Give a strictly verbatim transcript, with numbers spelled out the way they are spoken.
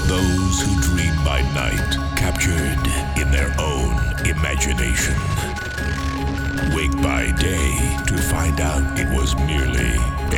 Those who dream by night, captured in their own imagination, wake by day to find out it was merely